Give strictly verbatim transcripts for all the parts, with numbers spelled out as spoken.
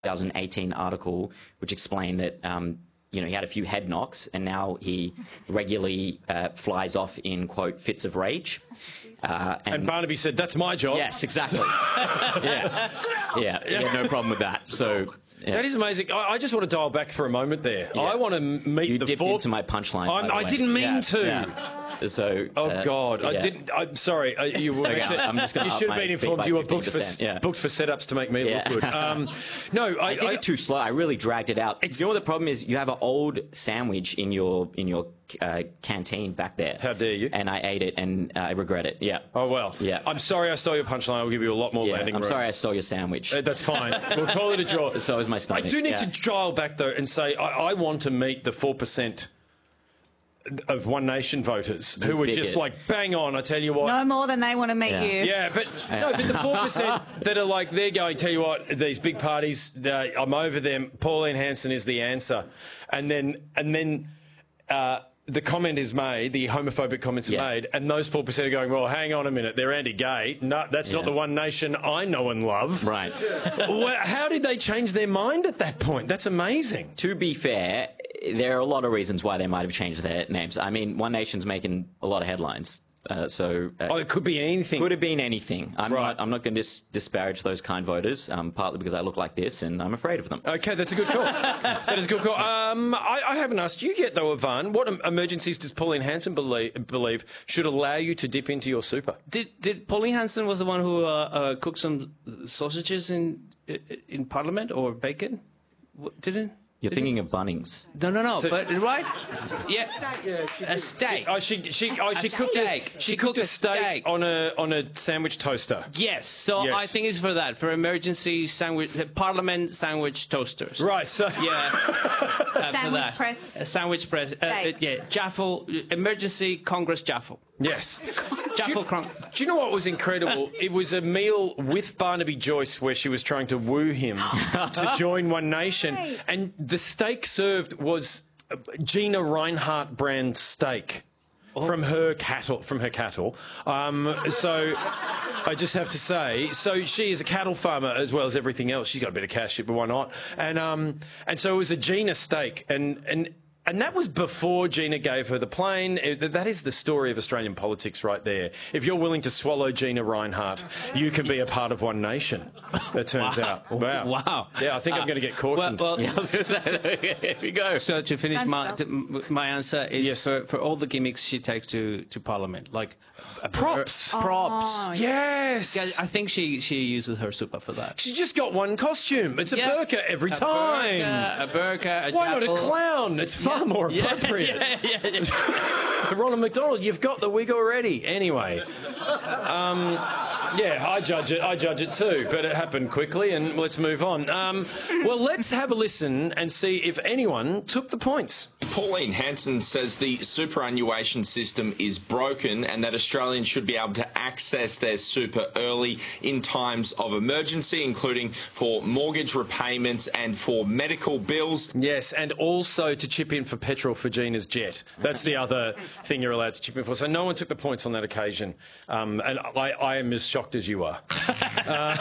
twenty eighteen article which explained that um, you know, he had a few head knocks, and now he regularly uh, flies off in, quote, fits of rage. Uh, and, and Barnaby said, "That's my job." Yes, exactly. yeah. yeah, yeah, no problem with that. So. Yeah. That is amazing. I, I just want to dial back for a moment there. Yeah. I want to meet you the dipped fourth... into my punchline. I didn't mean yeah. to. Yeah. So, oh uh, God, yeah. I didn't. I'm sorry. Uh, you were. Okay, I'm just you should have been informed. You were booked for yeah. booked for setups to make me yeah. look good. Um, no, I, I did I, it too slow. I really dragged it out. You know what the problem is? You have an old sandwich in your in your uh, canteen back there. How dare you? And I ate it, and uh, I regret it. Yeah. Oh well. Yeah. I'm sorry I stole your punchline. I'll give you a lot more yeah, landing I'm room. sorry I stole your sandwich. Uh, that's fine. We'll call it a draw. So is my stomach. I do need yeah. to dial back though and say I, I want to meet the four percent. Of One Nation voters who were just like bang on. I tell you what, no more than they want to meet yeah. you. Yeah, but yeah. no, but the four percent that are like they're going. Tell you what, these big parties, I'm over them. Pauline Hanson is the answer, and then and then. Uh, the comment is made, the homophobic comments are yeah. made, and those four percent are going, well, hang on a minute, they're anti-gay. No, that's yeah. not the One Nation I know and love. Right. Well, how did they change their mind at that point? That's amazing. To be fair, there are a lot of reasons why they might have changed their names. I mean, One Nation's making a lot of headlines. Uh, so uh, oh, it could be anything. Could have been anything. I'm right. not. I'm not going to dis disparage those kind voters. Um, partly because I look like this, and I'm afraid of them. Okay, that's a good call. That is a good call. Um, I, I haven't asked you yet, though, Ivan. What emergencies does Pauline Hanson believe, believe should allow you to dip into your super? Did Did Pauline Hanson was the one who uh, uh, cooked some sausages in in Parliament or bacon? Didn't? You're thinking of Bunnings. No, no, no. So, but right? Yeah, yeah a steak. Oh, she she oh, she a cooked steak. A, she, she cooked, cooked a steak, steak on a on a sandwich toaster. Yes. So yes. I think it's for that, for emergency sandwich, Parliament sandwich toasters. Right. So yeah. uh, sandwich for that. press. A sandwich press. Uh, uh, yeah. Jaffle. Emergency Congress Jaffle. Yes. Jaffle do, you, do you know what was incredible? It was a meal with Barnaby Joyce where she was trying to woo him to join One Nation. And the steak served was Gina Reinhardt brand steak oh. from her cattle. From her cattle. Um, so I just have to say, so she is a cattle farmer as well as everything else. She's got a bit of cash, but why not? And um, and so it was a Gina steak, and and. And that was before Gina gave her the plane. It, that is the story of Australian politics right there. If you're willing to swallow Gina Reinhardt, you can be a part of One Nation, it turns wow. out. Wow. Wow. Yeah, I think uh, I'm going to get cautioned. Well, well yeah, I was going to say, here we go. So to finish, my, to, my answer is yes. for, for all the gimmicks she takes to, to Parliament. Like uh, props. Uh, props. Oh, yes. Yeah, I think she, she uses her super for that. She just got one costume. It's a yeah. burqa every a time. Burqa, a burqa, a Why jaffle. not a clown? It's far yeah. more yeah. appropriate. Yeah, yeah, yeah. Ronald McDonald, you've got the wig already. Anyway, um, yeah, I judge it. I judge it too, but it happened quickly, and let's move on. Um, well, let's have a listen and see if anyone took the points. Pauline Hanson says the superannuation system is broken and that Australians should be able to access their super early in times of emergency, including for mortgage repayments and for medical bills. Yes, and also to chip in for petrol for Gina's jet. That's the other thing you're allowed to chip in for. So no one took the points on that occasion, um, and I, I am as shocked as you are. uh,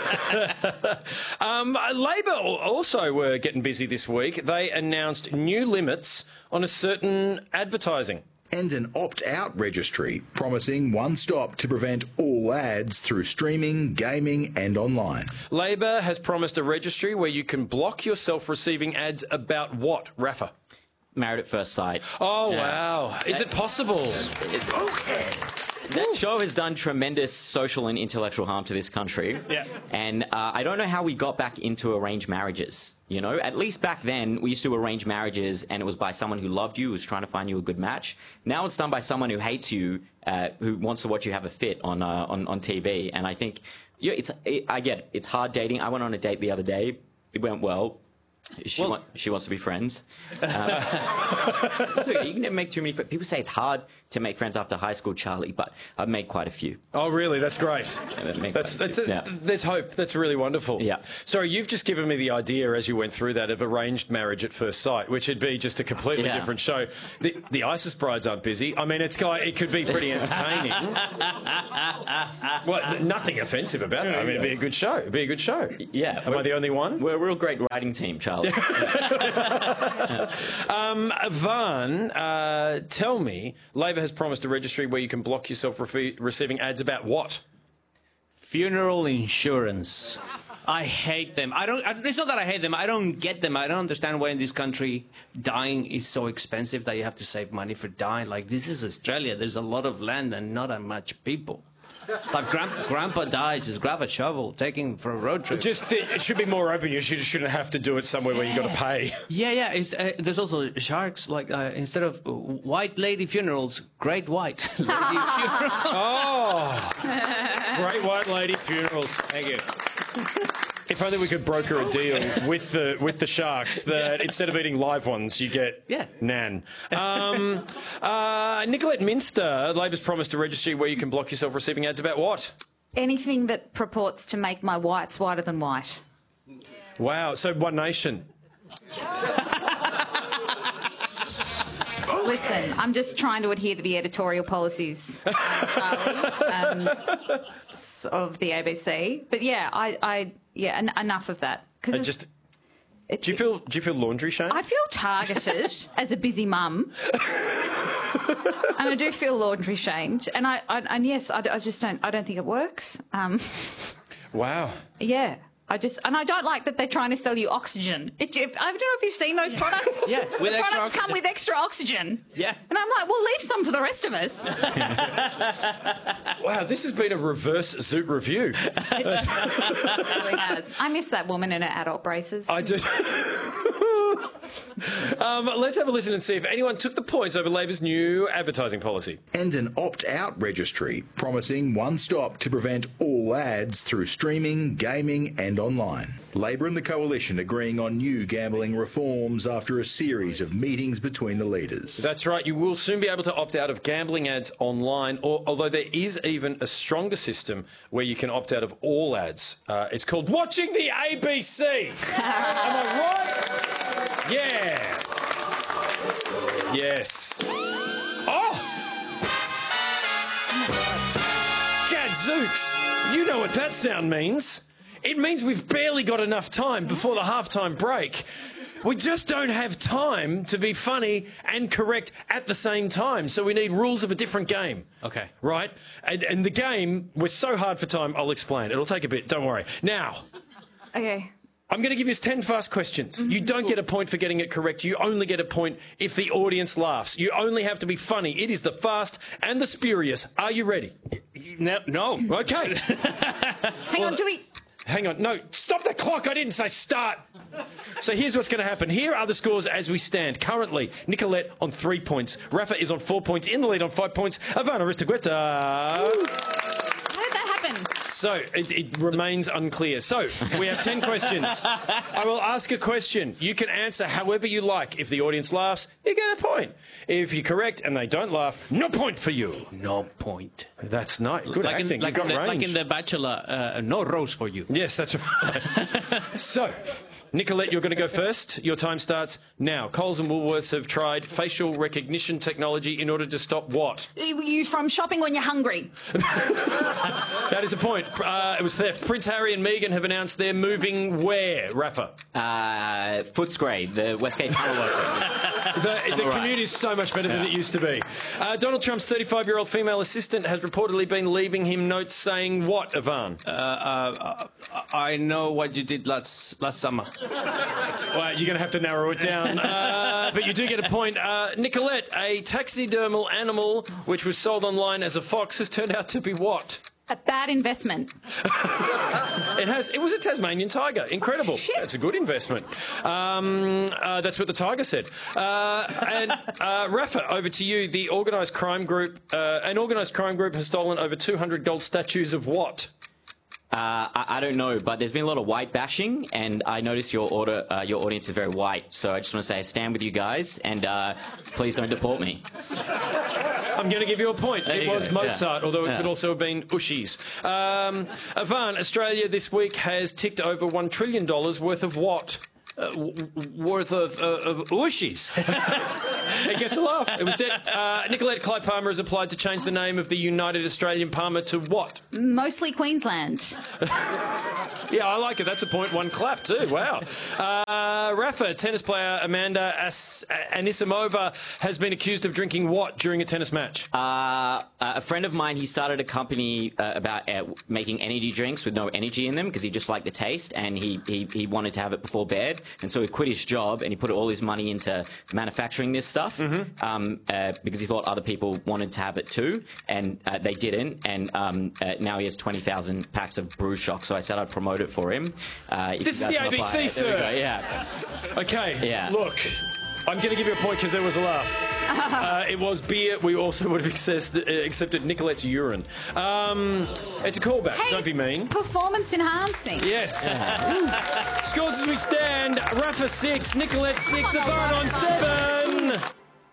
um, Labor also were getting busy this week. They announced new limits on a certain advertising. And an opt-out registry promising one stop to prevent all ads through streaming, gaming and online. Labor has promised a registry where you can block yourself receiving ads about what, Rafa? Married at First Sight. Oh, yeah. wow. Is it possible? Okay. That show has done tremendous social and intellectual harm to this country. Yeah. And uh, I don't know how we got back into arranged marriages. You know, at least back then, we used to arrange marriages, and it was by someone who loved you, who was trying to find you a good match. Now it's done by someone who hates you, uh, who wants to watch you have a fit on uh, on, on T V. And I think, yeah, it's it, I get it. It's hard dating. I went on a date the other day. It went well. She, Well- want, she wants to be friends. Um, it's okay. You can never make too many friends. People say it's hard to make friends after high school, Charlie, but I've made quite a few. Oh, really? That's great. I've made That's, quite a that's few. a, Yeah. There's hope. That's really wonderful. Yeah. Sorry, you've just given me the idea as you went through that of arranged marriage at first sight, which would be just a completely Yeah. different show. The, the ISIS brides aren't busy. I mean, it's got, it could be pretty entertaining. Well, th- nothing offensive about it. I mean, it'd be a good show. It'd be a good show. Yeah. Am I the only one? We're a real great writing team, Charlie. um, Van, uh, tell me, Labor has promised a registry where you can block yourself re- receiving ads about what? Funeral insurance. I hate them. I don't. It's not that I hate them. I don't get them. I don't understand why in this country dying is so expensive that you have to save money for dying. Like, this is Australia. There's a lot of land and not that much people. Like, grand, grandpa dies, just grab a shovel, take him for a road trip. Just it should be more open. You should, shouldn't have to do it somewhere where you got to pay. Yeah, yeah. It's, uh, there's also sharks. Like, uh, instead of uh, white lady funerals, great white lady funerals. Oh, great white lady funerals. Thank you. If only we could broker a deal with the with the sharks that instead of eating live ones, you get Yeah. nan. Um, uh, Nicolette Minster, Labor's promised a registry where you can block yourself receiving ads about what? Anything that purports to make my whites whiter than white. Wow. So One Nation. Listen, I'm just trying to adhere to the editorial policies, uh, Charlie, um, s- of the A B C. But yeah, I, I yeah, en- enough of that. And Because just do you feel do you feel laundry shame? I feel targeted as a busy mum, and I do feel laundry shamed. And I, I and yes, I, I just don't. I don't think it works. Um, Wow. yeah. I just and I don't like that they're trying to sell you oxygen. It, if, I don't know if you've seen those products. Yeah, with the extra products come oxygen. with extra oxygen. Yeah. And I'm like, well, leave some for the rest of us. Wow. This has been a reverse Zoot review. It really has. I miss that woman in her adult braces. I just. um, let's have a listen and see if anyone took the points over Labor's new advertising policy. And an opt-out registry promising one stop to prevent all ads through streaming, gaming and online. Labor and the Coalition agreeing on new gambling reforms after a series of meetings between the leaders. That's right. You will soon be able to opt out of gambling ads online, or, although there is even a stronger system where you can opt out of all ads. Uh, it's called watching the A B C. Am I right? Yeah. Yes. Oh! Gadzooks! You know what that sound means. It means we've barely got enough time before the halftime break. We just don't have time to be funny and correct at the same time. So we need rules of a different game. Okay. Right? And, and the game, we're so hard for time, I'll explain. It'll take a bit, don't worry. Now, Okay. I'm going to give you ten fast questions. You don't get a point for getting it correct. You only get a point if the audience laughs. You only have to be funny. It is the fast and the spurious. Are you ready? No. no. Okay. Hang on, do we... Hang on. No, stop the clock. I didn't say start. So here's what's going to happen. Here are the scores as we stand. Currently, Nicolette on three points. Rafa is on four points. In the lead on five points. Ivana Aristagueta. How did that happen? So it, it remains unclear. So we have ten questions. I will ask a question. You can answer however you like. If the audience laughs, you get a point. If you're correct and they don't laugh, no point for you. No point. That's nice. Good like acting. In, like, You've got in the, range. like in The Bachelor, uh, no rose for you. Yes, that's right. So, Nicolette, you're going to go first. Your time starts now. Coles and Woolworths have tried facial recognition technology in order to stop what? You from shopping when you're hungry. That is a point. Uh, it was theft. Prince Harry and Meghan have announced they're moving where, Rafa? Uh, Footscray, the Westgate Tunnel open. The, the right. commute is so much better than it used to be. Uh, Donald Trump's thirty-five-year-old female assistant has reportedly been leaving him notes saying what, Ivan? Uh, uh, uh, I know what you did last last summer. Well, you're going to have to narrow it down. Uh, but you do get a point. Uh, Nicolette, a taxidermal animal which was sold online as a fox has turned out to be what? A bad investment. It has. It was a Tasmanian tiger. Incredible. That's a good investment. Um, uh, that's what the tiger said. Uh, and uh, Rafa, over to you. The organised crime group, uh, an organised crime group has stolen over two hundred gold statues of what? Uh, I, I don't know, but there's been a lot of white bashing, and I notice your order, uh, your audience is very white. So I just want to say I stand with you guys, and uh, please don't deport me. I'm going to give you a point. There It you was go. Mozart, Yeah. although it Yeah. could also have been Ushi's. Um, Ivan, Australia this week has ticked over one trillion dollars worth of what? Uh, w- worth of, uh, of Ushis. It gets a laugh. It was dead. Uh, Nicolette Clyde Palmer has applied to change the name of the United Australian Palmer to what? Mostly Queensland. Yeah, I like it. That's a point. One clap too. Wow. Uh, Rafa, tennis player Amanda As- Anisimova has been accused of drinking what during a tennis match? Uh, a friend of mine, he started a company uh, about uh, making energy drinks with no energy in them because he just liked the taste, and he, he, he wanted to have it before bed. And so he quit his job and he put all his money into manufacturing this stuff Mm-hmm. um, uh, because he thought other people wanted to have it too, and uh, they didn't. And um, uh, now he has twenty thousand packs of Brew Shock. So I said I'd promote it for him. Uh, if This you is guys the wanna A B C, buy it. There we sir. go, Yeah. Okay. Yeah. Look, I'm going to give you a point because there was a laugh. Uh, it was beer. We also would have accepted, accepted Nicolette's urine. Um, it's a callback. Hey, Don't be it's mean. Performance enhancing. Yes. Scores as we stand. Rafa six, Nicolette six, Come on, Ivan on Rafa. seven.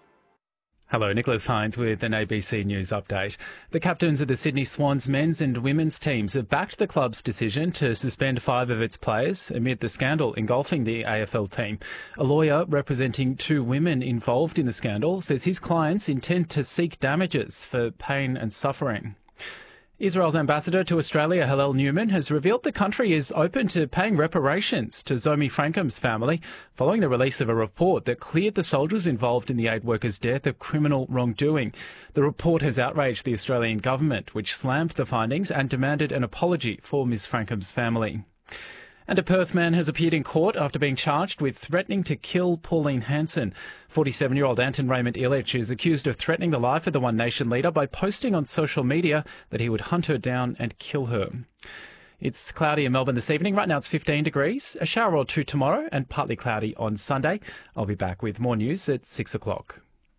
Hello, Nicholas Hines with an A B C News update. The captains of the Sydney Swans men's and women's teams have backed the club's decision to suspend five of its players amid the scandal engulfing the A F L team. A lawyer representing two women involved in the scandal says his clients intend to seek damages for pain and suffering. Israel's ambassador to Australia, Hillel Newman, has revealed the country is open to paying reparations to Zomi Frankham's family following the release of a report that cleared the soldiers involved in the aid workers' death of criminal wrongdoing. The report has outraged the Australian government, which slammed the findings and demanded an apology for Miss Frankham's family. And a Perth man has appeared in court after being charged with threatening to kill Pauline Hanson. forty-seven-year-old Anton Raymond Illich is accused of threatening the life of the One Nation leader by posting on social media that he would hunt her down and kill her. It's cloudy in Melbourne this evening. Right now it's fifteen degrees, a shower or two tomorrow and partly cloudy on Sunday. I'll be back with more news at six o'clock.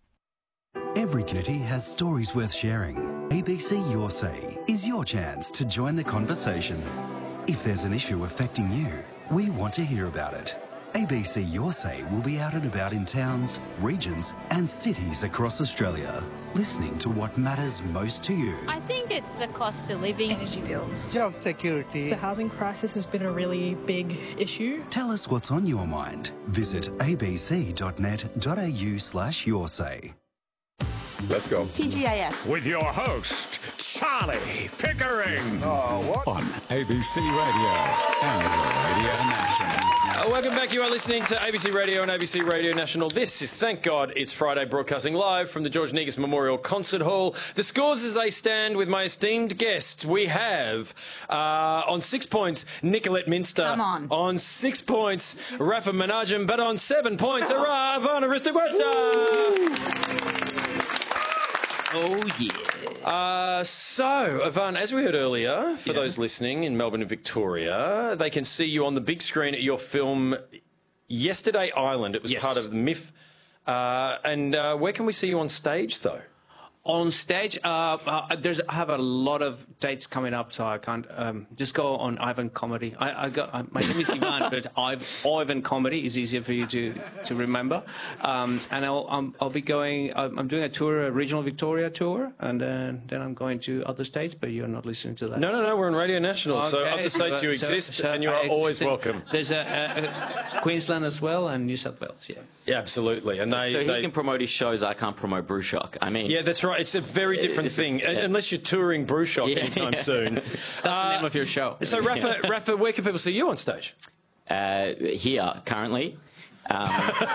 Every community has stories worth sharing. A B C Your Say is your chance to join the conversation. If there's an issue affecting you, we want to hear about it. A B C Your Say will be out and about in towns, regions and cities across Australia, listening to what matters most to you. I think it's the cost of living. Energy bills. Job security. The housing crisis has been a really big issue. Tell us what's on your mind. Visit abc.net.au slash your say. Let's go. T G I F. With your host, Charlie Pickering. Oh, what? On A B C Radio and Radio National. Uh, welcome back. You are listening to A B C Radio and A B C Radio National. This is, thank God, it's Friday, broadcasting live from the George Negus Memorial Concert Hall. The scores as they stand with my esteemed guest. We have, uh, on six points, Nicolette Minster. Come on. On six points, Rafa Menachem. But on seven points, hurrah, Ivan Aristogueta. Oh, yeah. Uh, so, Ivan, as we heard earlier, for Yeah. those listening in Melbourne and Victoria, they can see you on the big screen at your film Yesterday Island. It was Yes. part of the M I F. Uh, and uh, where can we see you on stage, though? On stage, uh, uh, there's I have a lot of dates coming up, so I can't um, just go on Ivan Comedy. I, I got uh, my name is Ivan, but I've, Ivan Comedy is easier for you to to remember. Um, and I'll I'm, I'll be going. I'm I'm doing a tour, a regional Victoria tour, and then then I'm going to other states. But you're not listening to that. No, no, no, we're on Radio National, so Okay, other states so- you so- exist, so and you I are exist always in- welcome. There's a, a, a Queensland as well, and New South Wales. Yeah. Yeah, absolutely. And they, So he they can promote his shows. I can't promote Brew Shock. I mean, yeah, that's right. It's a very different It's- thing, yeah. unless you're touring Brew Shock Yeah, anytime yeah. soon. That's the name of your show. So, Rafa, Rafa, where can people see you on stage? uh, here currently. Um,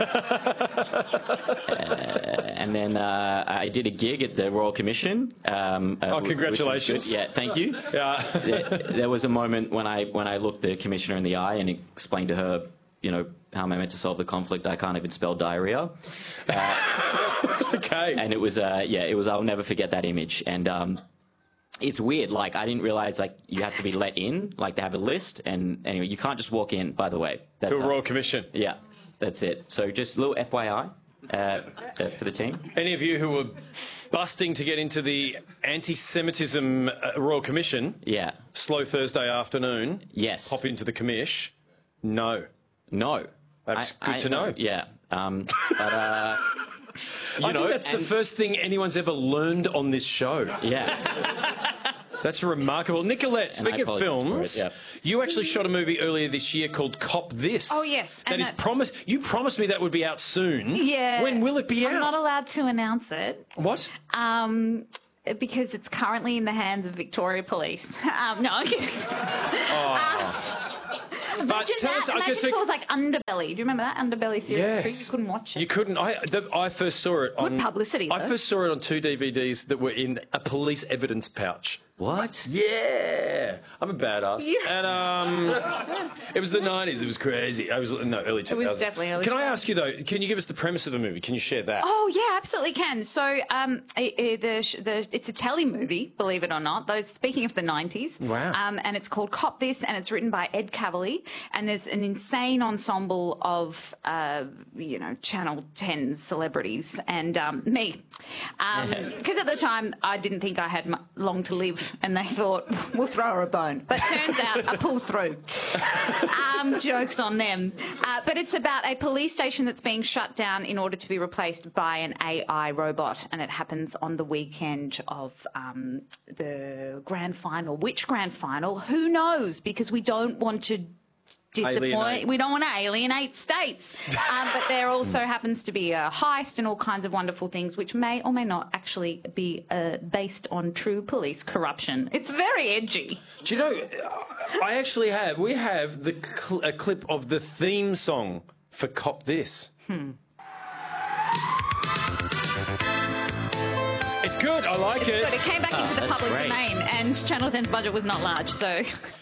uh, and then uh, I did a gig at the Royal Commission. Um, uh, Oh, which was congratulations. good. Yeah, thank you. Yeah. there, there was a moment when I when I looked the commissioner in the eye and explained to her, you know, how am I meant to solve the conflict? I can't even spell diarrhea. Uh, Okay. and it was, uh, yeah, it was. I'll never forget that image. And um, it's weird. Like I didn't realize like you have to be let in. Like they have a list. And anyway, you can't just walk in. By the way, that's To a uh, Royal Commission. yeah, that's it. So just a little F Y I. uh, uh, for the team. Any of you who were busting to get into the anti-Semitism uh, Royal Commission, Yeah. slow Thursday afternoon, Yes. pop into the commish, no. No. That's I- good I- to know. Yeah. Um, but, uh, you I know, think that's the and- first thing anyone's ever learned on this show. Yeah. That's remarkable. Nicolette, And I speaking of apologise for films, it, yeah. you actually shot a movie earlier this year called Cop This. Oh, yes, That and is that- promised. You promised me that would be out soon. Yeah. When will it be I'm out? not allowed to announce it. What? Um, because it's currently in the hands of Victoria Police. Um, no, I'm kidding. But Imagine tell that. us, I Imagine guess if it was like Underbelly. Do you remember that Underbelly series? Yes. You couldn't watch it. You couldn't. I the, I first saw it on Good publicity, I though. first saw it on two D V Ds that were in a police evidence pouch. What? Yeah, I'm a badass. Yeah. And um, it was the nineties. It was crazy. I was no early two thousands. definitely early Can I two ask you though? Can you give us the premise of the movie? Can you share that? Oh yeah, absolutely can. So um, it, it- the, sh- the it's a telly movie, believe it or not. Those speaking of the nineties. Wow. Um, and it's called Cop This, and it's written by Ed Cavalier. And there's an insane ensemble of uh, you know Channel ten celebrities and um, me. Because at the time I didn't think I had mu- long to live, and they thought we'll throw her a bone. But turns out I pull through. Um, jokes on them. Uh, but it's about a police station that's being shut down in order to be replaced by an A I robot, and it happens on the weekend of um, the grand final. Which grand final? Who knows? Because we don't want to disappoint. Alienate. We don't want to alienate states. Um, but there also happens to be a heist and all kinds of wonderful things, which may or may not actually be uh, based on true police corruption. It's very edgy. Do you know? uh, I actually have. We have the cl- a clip of the theme song for Cop This. Hmm. It's good. I like It's it. good. It came back into the that's public great. domain, and Channel ten's budget was not large, so.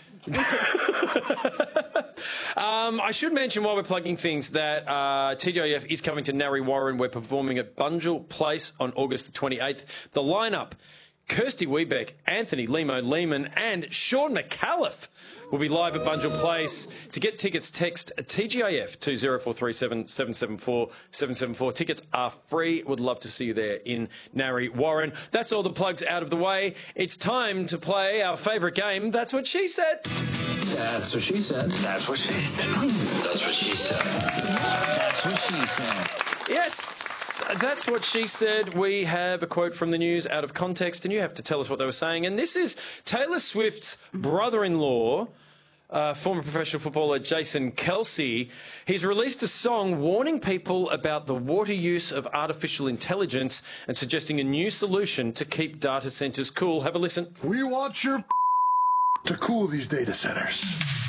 Um, I should mention while we're plugging things that uh, T J F is coming to Narre Warren. We're performing at Bunjil Place on August the twenty-eighth. The lineup: Kirsty Wiebeck, Anthony Limo Lehman, and Sean McAuliffe will be live at Bunjil Place. To get tickets, text T G I F to zero four three seven, seven seven four, seven seven four. Tickets are free. Would love to see you there in Narre Warren. That's all the plugs out of the way. It's time to play our favourite game. That's what she said. That's what she said. That's what she said. That's what she said. That's what she said. Yes, that's what she said. We have a quote from the news out of context, and you have to tell us what they were saying. And this is Taylor Swift's brother-in-law, uh, former professional footballer Jason Kelsey. He's released a song warning people about the water use of artificial intelligence and suggesting a new solution to keep data centres cool. Have a listen. We want your to cool these data centers.